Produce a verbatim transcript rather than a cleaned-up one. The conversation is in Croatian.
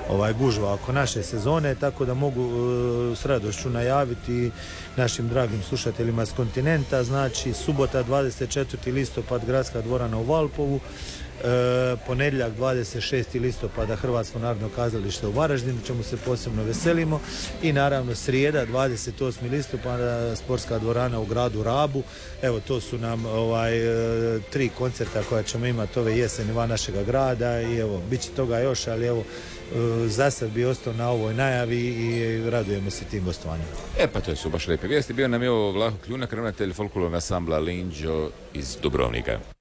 ovaj, gužva oko naše sezone, tako da mogu e, s radošću najaviti našim dragim slušateljima s kontinenta. Znači subota dvadeset četvrti listopad Gradska dvorana u Valpovu, E, ponedjeljak dvadeset šesti listopada Hrvatsko narodno kazalište u Varaždinu, čemu se posebno veselimo, i naravno srijeda dvadeset osmi listopada sportska dvorana u gradu Rabu. Evo, to su nam ovaj, e, tri koncerta koja ćemo imati ove jeseni van našega grada i evo, bit će toga još, ali evo, e, za sad bi ostao na ovoj najavi i radujemo se tim gostovanjima. E pa to su baš lijepe vijesti. Bio nam je ovo Vlaho Kljunak, ravnatelj folklornog ansambla Linđo iz Dubrovnika.